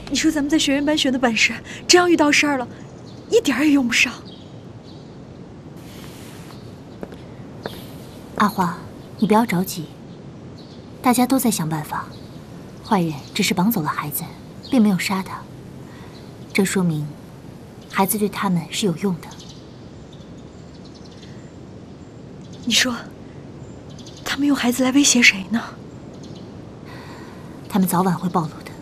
你说咱们在学院班学的本事，真要遇到事儿了，一点儿也用不上。 阿花，你不要着急，大家都在想办法。坏人只是绑走了孩子，并没有杀他，这说明孩子对他们是有用的。 你说，他们用孩子来威胁谁呢？ 他们早晚会暴露的。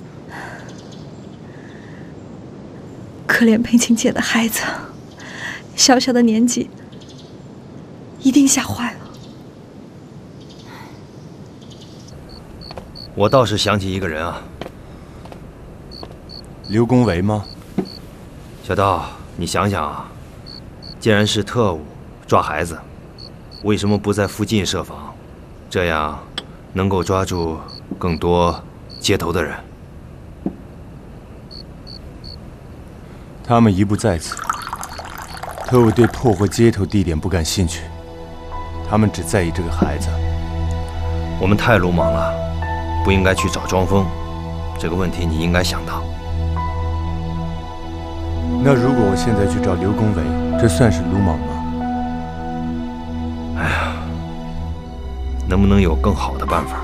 可怜佩琴姐的孩子，小小的年纪，一定吓坏了。 我倒是想起一个人啊。 刘公维吗？ 小道，你想想啊，既然是特务抓孩子，为什么不在附近设防？这样能够抓住更多街头的人。 他们一不在此，特务对破获街头地点不感兴趣，他们只在意这个孩子。 我们太鲁莽了，不应该去找庄峰。这个问题你应该想到。 那如果我现在去找刘公维，这算是鲁莽吗？ 哎呀，能不能有更好的办法？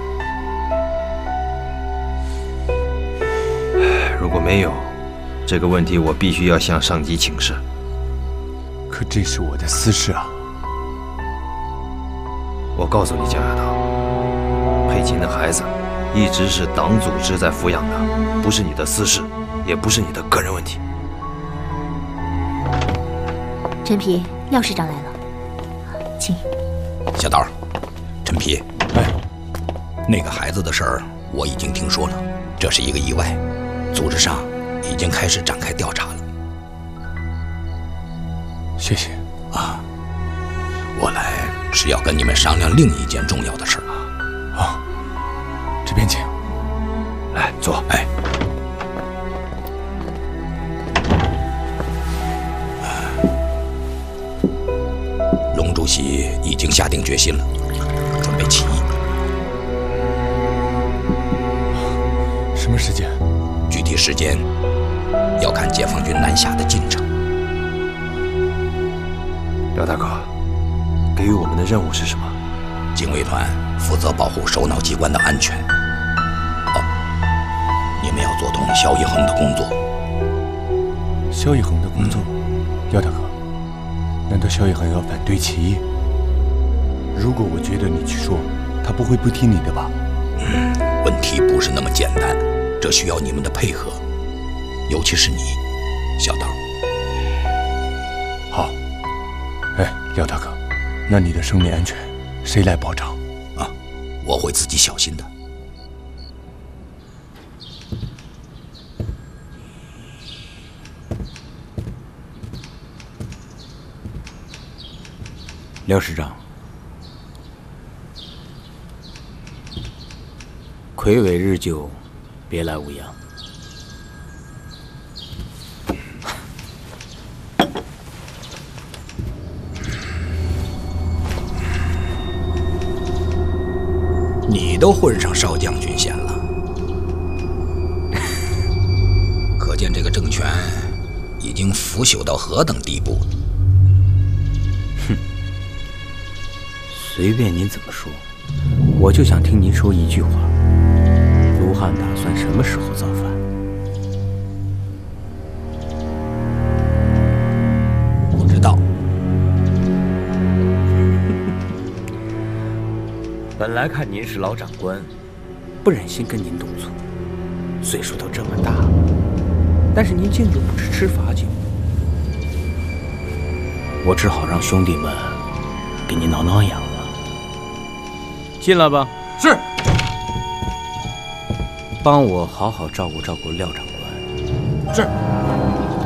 如果没有，这个问题我必须要向上级请示。 可这是我的私事啊！ 我告诉你，江小道，佩琴的孩子一直是党组织在抚养的，不是你的私事，也不是你的个人问题。 陈皮，廖市长来了，请。 小刀，陈皮， 哎， 那个孩子的事儿我已经听说了，这是一个意外，组织上已经开始展开调查了。 谢谢啊，我来是要跟你们商量另一件重要的事儿啊。 啊，这边请。 来坐。 哎，龙主席已经下定决心了，准备起义。 什么时间？ 具体时间要看解放军南下的进程。 廖大哥，给予我们的任务是什么？ 警卫团负责保护首脑机关的安全。哦，你们要做通萧一恒的工作。 萧一恒的工作？廖大哥，难道萧一恒要反对起义？如果我觉得你去说，他不会不听你的吧？ 问题不是那么简单，这需要你们的配合，尤其是你，小刀。 好。哎，廖大哥，那你的生命安全谁来保障？ 啊，我会自己小心的。 廖师长，魁违日久，别来无恙。 你都混上少将军衔了，可见这个政权已经腐朽到何等地步。 哼，随便您怎么说，我就想听您说一句话：卢汉打算什么时候造反？ 不知道。 本来看您是老长官，不忍心跟您动粗，岁数都这么大，但是您竟又不知吃罚酒，我只好让兄弟们给您挠挠痒了。进来吧。 是。 帮我好好照顾照顾廖长官。 是。